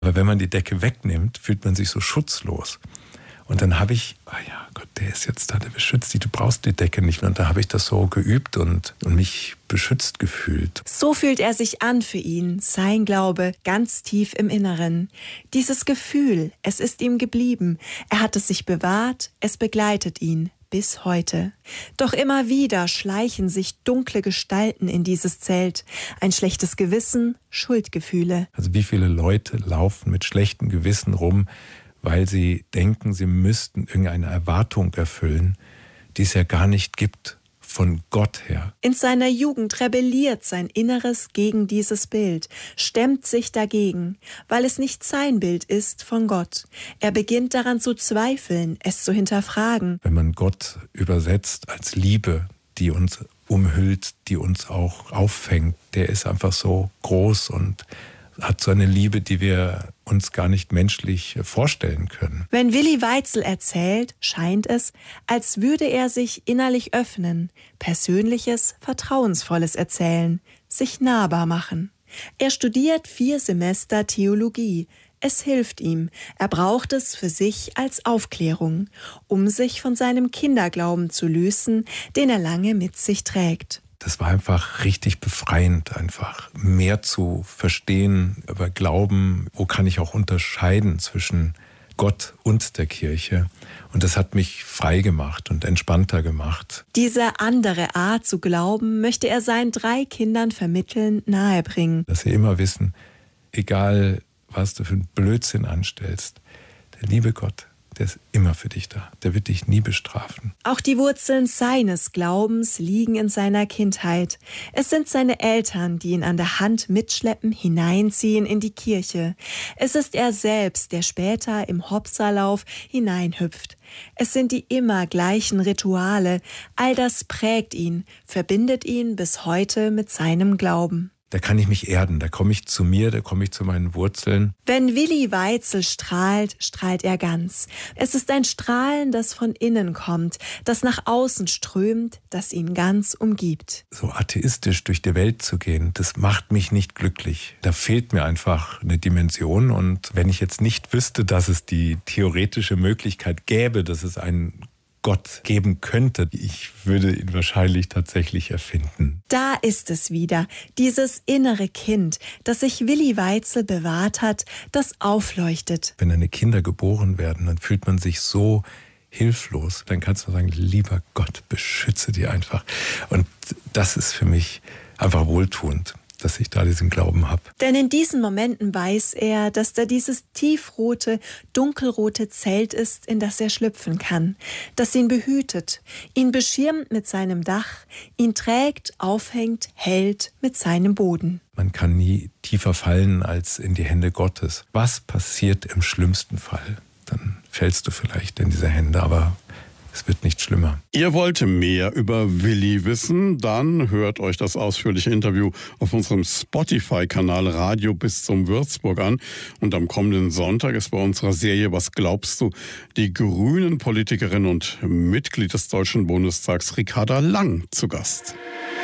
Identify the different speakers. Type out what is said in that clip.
Speaker 1: Aber wenn man die Decke wegnimmt, fühlt man sich so schutzlos. Und dann habe ich, Gott, der ist jetzt da, der beschützt dich, du brauchst die Decke nicht mehr. Und da habe ich das so geübt und mich beschützt gefühlt.
Speaker 2: So fühlt er sich an für ihn, sein Glaube, ganz tief im Inneren. Dieses Gefühl, es ist ihm geblieben. Er hat es sich bewahrt, es begleitet ihn bis heute. Doch immer wieder schleichen sich dunkle Gestalten in dieses Zelt. Ein schlechtes Gewissen, Schuldgefühle.
Speaker 1: Also wie viele Leute laufen mit schlechtem Gewissen rum, weil sie denken, sie müssten irgendeine Erwartung erfüllen, die es ja gar nicht gibt, von Gott her.
Speaker 2: In seiner Jugend rebelliert sein Inneres gegen dieses Bild, stemmt sich dagegen, weil es nicht sein Bild ist von Gott. Er beginnt daran zu zweifeln, es zu hinterfragen.
Speaker 1: Wenn man Gott übersetzt als Liebe, die uns umhüllt, die uns auch auffängt, der ist einfach so groß und hat so eine Liebe, die wir uns gar nicht menschlich vorstellen können.
Speaker 2: Wenn Willi Weitzel erzählt, scheint es, als würde er sich innerlich öffnen, Persönliches, Vertrauensvolles erzählen, sich nahbar machen. Er studiert 4 Semester Theologie. Es hilft ihm. Er braucht es für sich als Aufklärung, um sich von seinem Kinderglauben zu lösen, den er lange mit sich trägt.
Speaker 1: Das war einfach richtig befreiend, einfach mehr zu verstehen über Glauben. Wo kann ich auch unterscheiden zwischen Gott und der Kirche? Und das hat mich frei gemacht und entspannter gemacht.
Speaker 2: Diese andere Art zu glauben, möchte er seinen 3 Kindern vermitteln, nahebringen.
Speaker 1: Dass sie immer wissen, egal was du für einen Blödsinn anstellst, der liebe Gott, der ist immer für dich da. Der wird dich nie bestrafen.
Speaker 2: Auch die Wurzeln seines Glaubens liegen in seiner Kindheit. Es sind seine Eltern, die ihn an der Hand mitschleppen, hineinziehen in die Kirche. Es ist er selbst, der später im Hopserlauf hineinhüpft. Es sind die immer gleichen Rituale. All das prägt ihn, verbindet ihn bis heute mit seinem Glauben.
Speaker 1: Da kann ich mich erden, da komme ich zu mir, da komme ich zu meinen Wurzeln.
Speaker 2: Wenn Willi Weitzel strahlt, strahlt er ganz. Es ist ein Strahlen, das von innen kommt, das nach außen strömt, das ihn ganz umgibt.
Speaker 1: So atheistisch durch die Welt zu gehen, das macht mich nicht glücklich. Da fehlt mir einfach eine Dimension. Und wenn ich jetzt nicht wüsste, dass es die theoretische Möglichkeit gäbe, dass es einen Gott geben könnte, ich würde ihn wahrscheinlich tatsächlich erfinden.
Speaker 2: Da ist es wieder, dieses innere Kind, das sich Willi Weitzel bewahrt hat, das aufleuchtet.
Speaker 1: Wenn deine Kinder geboren werden, dann fühlt man sich so hilflos. Dann kannst du sagen, lieber Gott, beschütze die einfach. Und das ist für mich einfach wohltuend, dass ich da diesen Glauben habe.
Speaker 2: Denn in diesen Momenten weiß er, dass da dieses tiefrote, dunkelrote Zelt ist, in das er schlüpfen kann, das ihn behütet, ihn beschirmt mit seinem Dach, ihn trägt, aufhängt, hält mit seinem Boden.
Speaker 1: Man kann nie tiefer fallen als in die Hände Gottes. Was passiert im schlimmsten Fall? Dann fällst du vielleicht in diese Hände, aber es wird nicht schlimmer.
Speaker 3: Ihr wollt mehr über Willi wissen? Dann hört euch das ausführliche Interview auf unserem Spotify-Kanal Radio bis zum Würzburg an. Und am kommenden Sonntag ist bei unserer Serie Was glaubst du? Die Grünen-Politikerin und Mitglied des Deutschen Bundestags Ricarda Lang zu Gast.